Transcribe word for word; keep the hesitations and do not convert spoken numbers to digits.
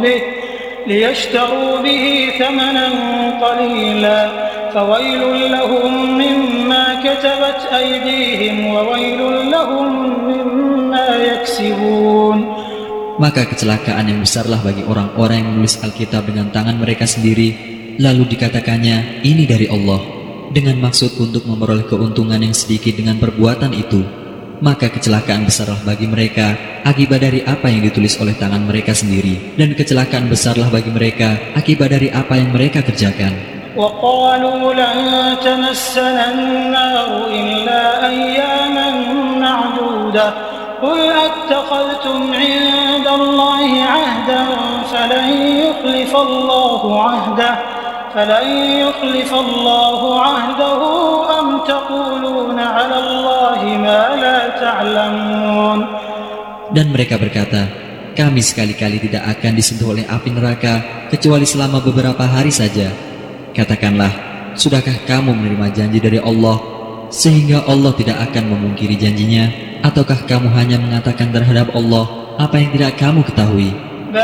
به ليشتروا به ثمنا قليلا فويل لهم مما كتبت أيديهم وويل لهم مما يكسبون. Maka kecelakaan yang besarlah bagi orang-orang yang menulis Alkitab dengan tangan mereka sendiri, lalu dikatakannya ini dari Allah, dengan maksud untuk memperoleh keuntungan yang sedikit dengan perbuatan itu. Maka kecelakaan besarlah bagi mereka akibat dari apa yang ditulis oleh tangan mereka sendiri, dan kecelakaan besarlah bagi mereka akibat dari apa yang mereka kerjakan. وَقَالُوا لَن تَمَسَّنَا النَّارُ إِلَّا أَيَّامًا مَّعْدُودَةً قُلْ أَتَّخَذْتُمْ عِندَ اللَّهِ عَهْدًا فَلَن يُخْلِفَ اللَّهُ عَهْدَهُ فَلَن يُخْلِفَ اللَّهُ عَهْدَهُ أَمْ تَقُولُونَ عَلَى اللَّهِ مَا لَا تَعْلَمُونَ. Dan mereka berkata, kami sekali-kali tidak akan disentuh oleh api neraka kecuali selama beberapa hari saja. Katakanlah, sudahkah kamu menerima janji dari Allah sehingga Allah tidak akan memungkiri janjinya, ataukah kamu hanya mengatakan terhadap Allah apa yang tidak kamu ketahui?